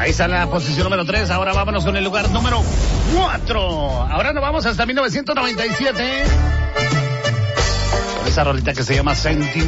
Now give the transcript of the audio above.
Ahí está la posición número 3. Ahora vámonos con el lugar número 4. Ahora nos vamos hasta 1997. Esa rolita que se llama Sentimiento.